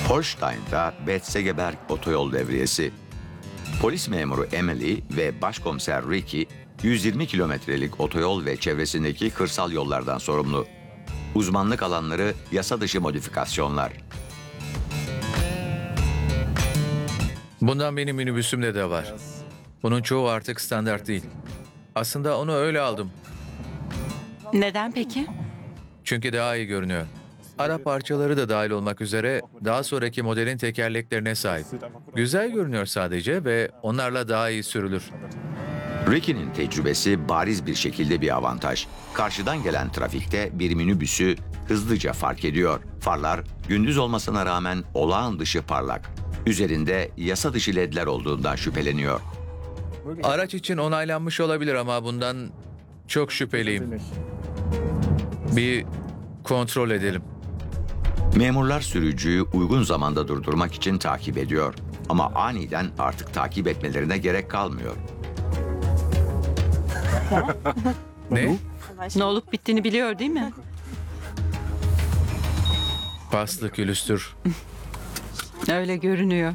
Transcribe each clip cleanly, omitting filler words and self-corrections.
Holstein'da Bad Segeberg otoyol devriyesi. Polis memuru Emily ve başkomiser Ricky 120 kilometrelik otoyol ve çevresindeki kırsal yollardan sorumlu. Uzmanlık alanları yasa dışı modifikasyonlar. Bundan benim minibüsümde de var. Bunun çoğu artık standart değil. Aslında onu öyle aldım. Neden peki? Çünkü daha iyi görünüyor. Ara parçaları da dahil olmak üzere daha sonraki modelin tekerleklerine sahip. Güzel görünüyor sadece ve onlarla daha iyi sürülür. Ricky'nin tecrübesi bariz bir şekilde bir avantaj. Karşıdan gelen trafikte bir minibüsü hızlıca fark ediyor. Farlar gündüz olmasına rağmen olağan dışı parlak. Üzerinde yasa dışı ledler olduğundan şüpheleniyor. Araç için onaylanmış olabilir ama bundan çok şüpheliyim. Bir kontrol edelim. Memurlar sürücüyü uygun zamanda durdurmak için takip ediyor. Ama aniden artık takip etmelerine gerek kalmıyor. Ne? Ne olup bittiğini biliyor değil mi? Paslı külüstür. Öyle görünüyor.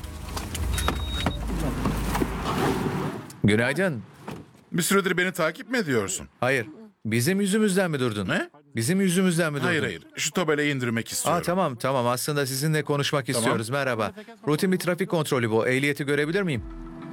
Günaydın. Bir süredir beni takip mi ediyorsun? Hayır. Bizim yüzümüzden mi durdun? Ne? Bizim yüzümüzden mi durdun? Hayır. Şu tabelayı indirmek istiyorum. Tamam. Aslında sizinle konuşmak istiyoruz. Merhaba. Rutin bir trafik kontrolü bu. Ehliyeti görebilir miyim?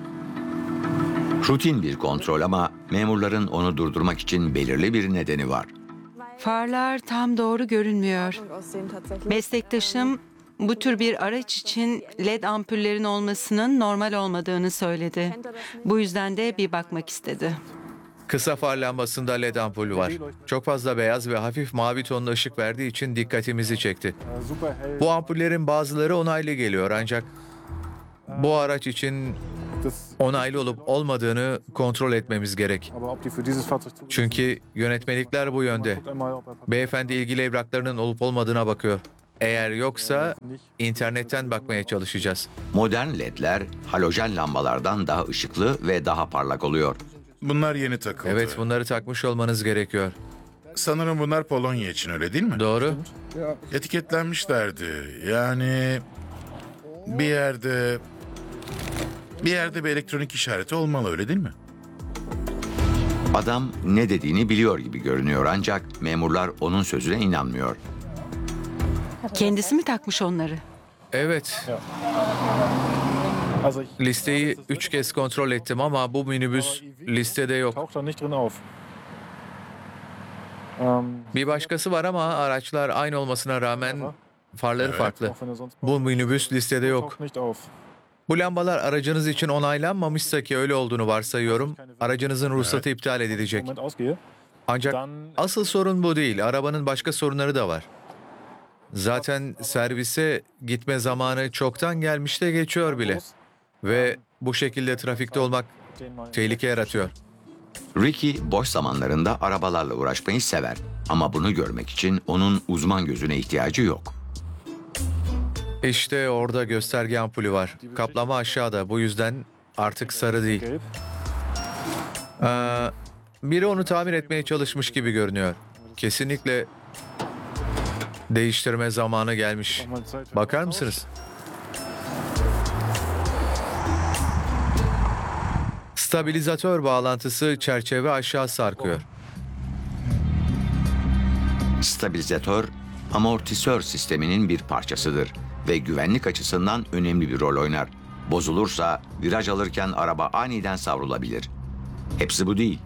Rutin bir kontrol ama memurların onu durdurmak için belirli bir nedeni var. Farlar tam doğru görünmüyor. Meslektaşım bu tür bir araç için LED ampullerin olmasının normal olmadığını söyledi. Bu yüzden de bir bakmak istedi. Kısa far lambasında led ampul var. Çok fazla beyaz ve hafif mavi tonlu ışık verdiği için dikkatimizi çekti. Bu ampullerin bazıları onaylı geliyor ancak bu araç için onaylı olup olmadığını kontrol etmemiz gerek. Çünkü yönetmelikler bu yönde. Beyefendi ilgili evraklarının olup olmadığına bakıyor. Eğer yoksa internetten bakmaya çalışacağız. Modern ledler halojen lambalardan daha ışıklı ve daha parlak oluyor. Bunlar yeni takıldı. Evet, bunları takmış olmanız gerekiyor. Sanırım bunlar Polonya için, öyle değil mi? Doğru. Etiketlenmişlerdi. Yani bir yerde bir elektronik işareti olmalı, öyle değil mi? Adam ne dediğini biliyor gibi görünüyor ancak memurlar onun sözüne inanmıyor. Kendisi mi takmış onları? Evet. Listeyi 3 kez kontrol ettim ama bu minibüs listede yok. Bir başkası var ama araçlar aynı olmasına rağmen farları farklı. Bu minibüs listede yok. Bu lambalar aracınız için onaylanmamışsa, ki öyle olduğunu varsayıyorum, aracınızın ruhsatı iptal edilecek. Ancak asıl sorun bu değil. Arabanın başka sorunları da var. Zaten servise gitme zamanı çoktan gelmiş de geçiyor bile. Ve bu şekilde trafikte olmak tehlike yaratıyor. Ricky boş zamanlarında arabalarla uğraşmayı sever. Ama bunu görmek için onun uzman gözüne ihtiyacı yok. İşte orada gösterge ampulü var. Kaplama aşağıda. Bu yüzden artık sarı değil. Biri onu tamir etmeye çalışmış gibi görünüyor. Kesinlikle değiştirme zamanı gelmiş. Bakar mısınız? Stabilizatör bağlantısı çerçeve aşağı sarkıyor. Stabilizatör, amortisör sisteminin bir parçasıdır ve güvenlik açısından önemli bir rol oynar. Bozulursa viraj alırken araba aniden savrulabilir. Hepsi bu değil.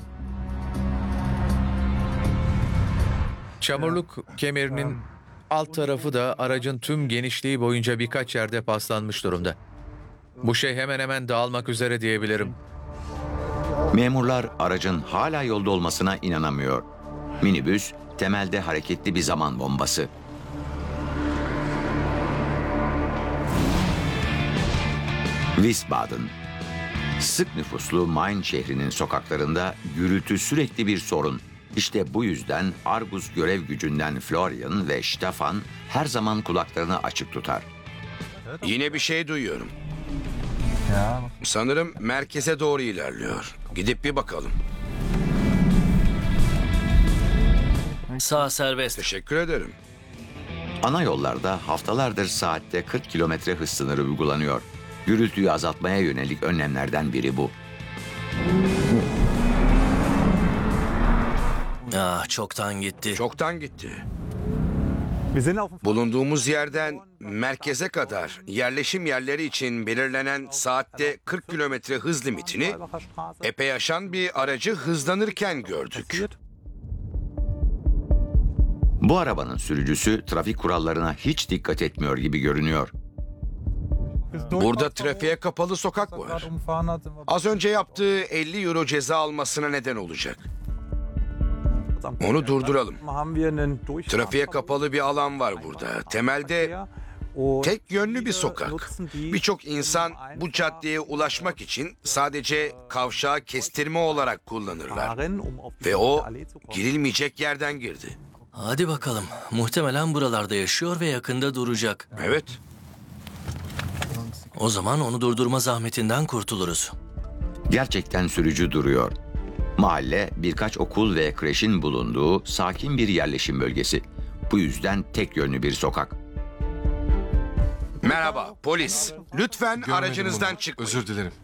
Çamurluk kemerinin alt tarafı da aracın tüm genişliği boyunca birkaç yerde paslanmış durumda. Bu şey hemen hemen dağılmak üzere diyebilirim. Memurlar aracın hala yolda olmasına inanamıyor. Minibüs temelde hareketli bir zaman bombası. Wiesbaden. Sık nüfuslu Main şehrinin sokaklarında gürültü sürekli bir sorun. İşte bu yüzden Argus görev gücünden Florian ve Stefan her zaman kulaklarını açık tutar. Yine bir şey duyuyorum. Sanırım merkeze doğru ilerliyor. Gidip bir bakalım. Sağ serbest. Teşekkür ederim. Ana yollarda haftalardır saatte 40 kilometre hız sınırı uygulanıyor. Gürültüyü azaltmaya yönelik önlemlerden biri bu. Ah, çoktan gitti. Çoktan gitti. Bulunduğumuz yerden merkeze kadar yerleşim yerleri için belirlenen saatte 40 kilometre hız limitini epey aşan bir aracı hızlanırken gördük. Bu arabanın sürücüsü trafik kurallarına hiç dikkat etmiyor gibi görünüyor. Burada trafiğe kapalı sokak var. Az önce yaptığı 50 euro ceza almasına neden olacak. Onu durduralım. Trafiğe kapalı bir alan var burada. Temelde tek yönlü bir sokak. Birçok insan bu caddeye ulaşmak için sadece kavşağı kestirme olarak kullanırlar. Ve o girilmeyecek yerden girdi. Hadi bakalım. Muhtemelen buralarda yaşıyor ve yakında duracak. Evet. O zaman onu durdurma zahmetinden kurtuluruz. Gerçekten sürücü duruyor. Mahalle birkaç okul ve kreşin bulunduğu sakin bir yerleşim bölgesi. Bu yüzden tek yönlü bir sokak. Merhaba polis. Lütfen aracınızdan çıkmayın. Özür dilerim.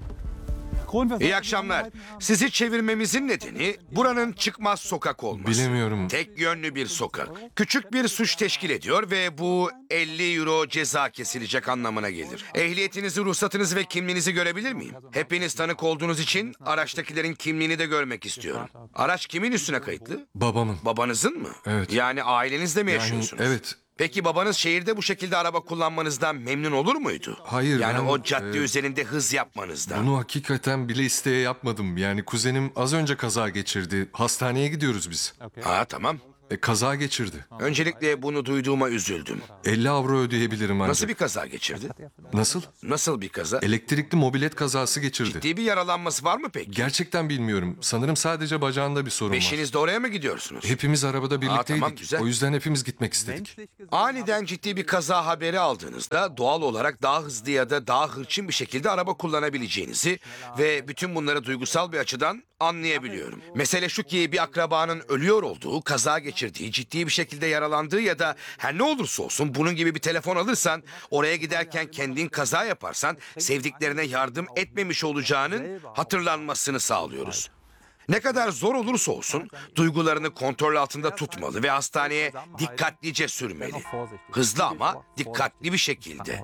İyi akşamlar. Sizi çevirmemizin nedeni buranın çıkmaz sokak olması. Bilemiyorum. Tek yönlü bir sokak. Küçük bir suç teşkil ediyor ve bu 50 euro ceza kesilecek anlamına gelir. Ehliyetinizi, ruhsatınızı ve kimliğinizi görebilir miyim? Hepiniz tanık olduğunuz için araçtakilerin kimliğini de görmek istiyorum. Araç kimin üstüne kayıtlı? Babamın. Babanızın mı? Evet. Yani ailenizle mi yaşıyorsunuz? evet. Peki babanız şehirde bu şekilde araba kullanmanızdan memnun olur muydu? Hayır, Yani ben, o cadde üzerinde hız yapmanızdan. Bunu hakikaten bile isteye yapmadım. Yani kuzenim az önce kaza geçirdi. Hastaneye gidiyoruz biz. Ha tamam. Kaza geçirdi. Öncelikle bunu duyduğuma üzüldüm. 50 avro ödeyebilirim ancak. Nasıl bir kaza geçirdi? Nasıl? Nasıl bir kaza? Elektrikli mobilet kazası geçirdi. Ciddi bir yaralanması var mı peki? Gerçekten bilmiyorum. Sanırım sadece bacağında bir sorun var. Beşiniz de oraya mı gidiyorsunuz? Hepimiz arabada birlikteydik. tamam, güzel. O yüzden hepimiz gitmek istedik. Aniden ciddi bir kaza haberi aldığınızda doğal olarak daha hızlı ya da daha hırçın bir şekilde araba kullanabileceğinizi ve bütün bunları duygusal bir açıdan anlayabiliyorum. Mesele şu ki bir akrabanın ölüyor olduğu, kaza geçirdiği, ciddi bir şekilde yaralandığı ya da her ne olursa olsun bunun gibi bir telefon alırsan, oraya giderken kendin kaza yaparsan sevdiklerine yardım etmemiş olacağının hatırlanmasını sağlıyoruz. Ne kadar zor olursa olsun duygularını kontrol altında tutmalı ve hastaneye dikkatlice sürmeli. Hızlı ama dikkatli bir şekilde.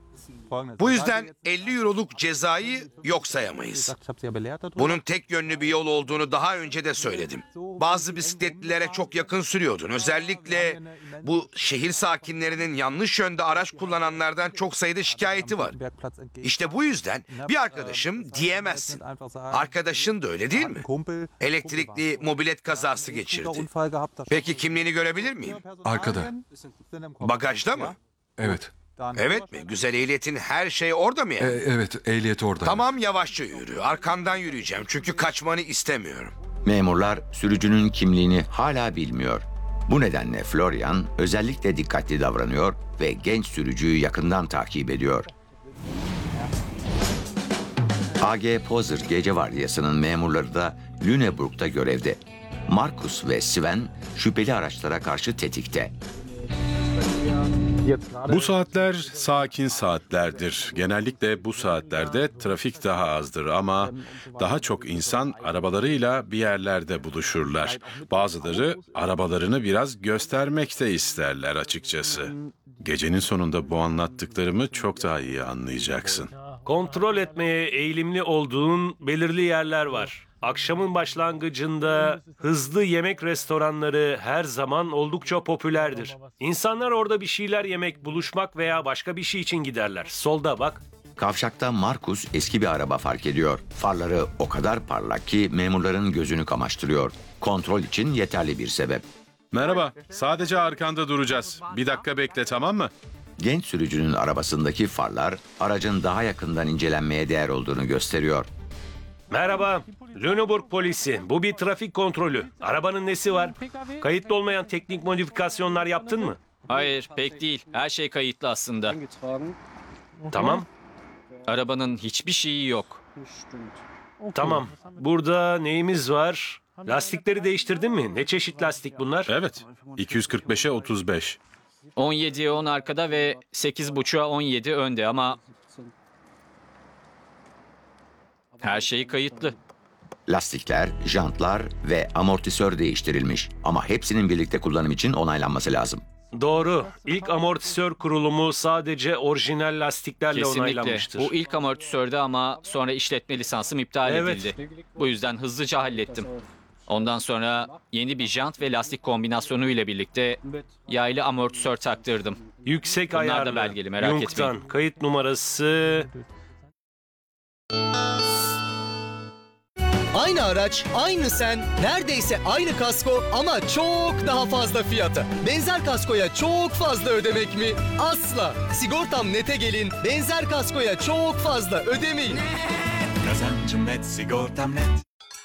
Bu yüzden 50 euroluk cezayı yok sayamayız. Bunun tek yönlü bir yol olduğunu daha önce de söyledim. Bazı bisikletlilere çok yakın sürüyordun. Özellikle bu şehir sakinlerinin yanlış yönde araç kullananlardan çok sayıda şikayeti var. İşte bu yüzden bir arkadaşım diyemezsin. Arkadaşın da öyle değil mi? Elektrikli mobilet kazası geçirdi. Peki kimliğini görebilir miyim? Arkada. Bagajda mı? Evet. Evet mi? Güzel ehliyetin her şey orada mı yani? Evet, ehliyet orada. Tamam yavaşça yürü. Arkandan yürüyeceğim çünkü kaçmanı istemiyorum. Memurlar sürücünün kimliğini hala bilmiyor. Bu nedenle Florian özellikle dikkatli davranıyor ve genç sürücüyü yakından takip ediyor. AG Pozer gece vardiyasının memurları da Lüneburg'da görevde. Markus ve Sven şüpheli araçlara karşı tetikte. Bu saatler sakin saatlerdir. Genellikle bu saatlerde trafik daha azdır ama daha çok insan arabalarıyla bir yerlerde buluşurlar. Bazıları arabalarını biraz göstermek de isterler açıkçası. Gecenin sonunda bu anlattıklarımı çok daha iyi anlayacaksın. Kontrol etmeye eğilimli olduğun belirli yerler var. Akşamın başlangıcında hızlı yemek restoranları her zaman oldukça popülerdir. İnsanlar orada bir şeyler yemek, buluşmak veya başka bir şey için giderler. Solda bak. Kavşakta Markus eski bir araba fark ediyor. Farları o kadar parlak ki memurların gözünü kamaştırıyor. Kontrol için yeterli bir sebep. Merhaba, sadece arkanda duracağız. Bir dakika bekle, tamam mı? Genç sürücünün arabasındaki farlar aracın daha yakından incelenmeye değer olduğunu gösteriyor. Merhaba, Lüneburg polisi. Bu bir trafik kontrolü. Arabanın nesi var? Kayıtlı olmayan teknik modifikasyonlar yaptın mı? Hayır, pek değil. Her şey kayıtlı aslında. Tamam, Arabanın hiçbir şeyi yok. tamam. Burada neyimiz var? Lastikleri değiştirdin mi? Ne çeşit lastik bunlar? Evet, 245'e 35. 17'ye 10 arkada ve 8.5'a 17 önde ama her şey kayıtlı. Lastikler, jantlar ve amortisör değiştirilmiş. Ama hepsinin birlikte kullanım için onaylanması lazım. Doğru. İlk amortisör kurulumu sadece orijinal lastiklerle Kesinlikle. onaylanmıştır. Bu ilk amortisördü ama sonra işletme lisansım iptal Evet. edildi. Bu yüzden hızlıca hallettim. Ondan sonra yeni bir jant ve lastik kombinasyonu ile birlikte yaylı amortisör taktırdım. Yüksek Bunlar da ayarlı. belgeli, merak Young'tan. etmeyin. Kayıt numarası... Aynı araç, aynı sen, neredeyse aynı kasko ama çok daha fazla fiyata. Benzer kaskoya çok fazla ödemek mi? Asla. Sigortam Net'e gelin, benzer kaskoya çok fazla ödemeyin. Kazancım net, sigortam net.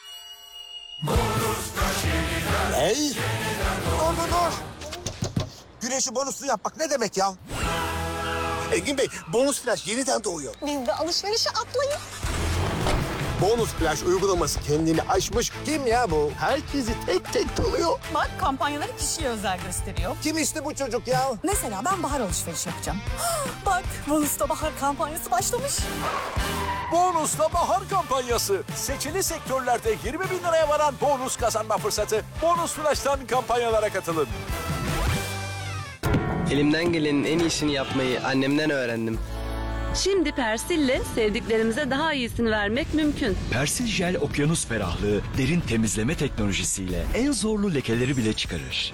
Ey! Dur. Güneşi bonuslu yapmak ne demek ya? Engin Bey, bonus flash yeniden doğuyor. Biz de alışverişe atlayın. Bonus flash uygulaması kendini aşmış. Kim ya bu? Herkesi tek tek tanıyor. Bak kampanyaları kişiye özel gösteriyor. Kim işte bu çocuk ya? Mesela ben bahar alışveriş yapacağım. Bak Bonus'ta bahar kampanyası başlamış. Bonusla bahar kampanyası. Seçili sektörlerde 20.000 liraya varan bonus kazanma fırsatı. Bonus Flash'tan kampanyalara katılın. Elimden gelenin en iyisini yapmayı annemden öğrendim. Şimdi Persil'le sevdiklerimize daha iyisini vermek mümkün. Persil Jel okyanus ferahlığı derin temizleme teknolojisiyle en zorlu lekeleri bile çıkarır.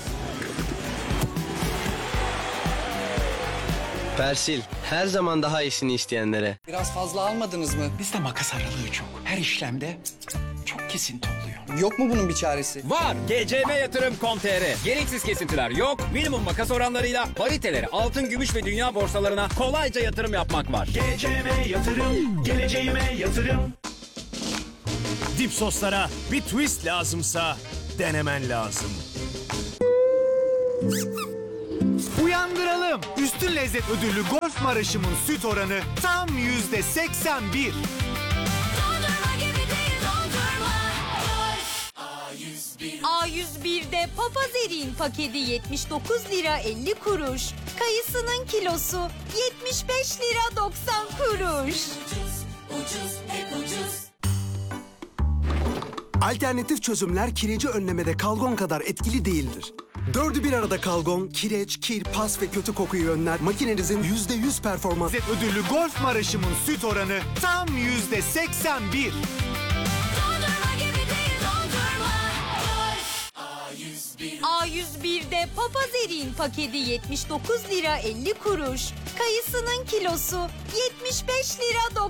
Persil, her zaman daha iyisini isteyenlere. Biraz fazla almadınız mı? Bizde makas aralığı çok. Her işlemde çok kesinti oluyor. Yok mu bunun bir çaresi? Var. GCMYatırım.com.tr. Gereksiz kesintiler yok. Minimum makas oranlarıyla pariteleri altın, gümüş ve dünya borsalarına kolayca yatırım yapmak var. GCM Yatırım, geleceğime yatırım. Dip soslara bir twist lazımsa denemen lazım. Uyandıralım. Üstün lezzet ödüllü Golf Maraş'ımın süt oranı tam %81. A101'de papaz eriğin paketi 79 lira 50 kuruş. Kayısının kilosu 75 lira 90 kuruş. Alternatif çözümler kireci önlemede Kalgon kadar etkili değildir. Dördü bir arada Kalgon, kireç, kir, pas ve kötü kokuyu önler. Makinenizin %100 performans... Lezzet ödüllü Golf Maraş'ımın süt oranı tam %81. A101'de papaz eriğin paketi 79 lira 50 kuruş. Kayısının kilosu 75 lira 90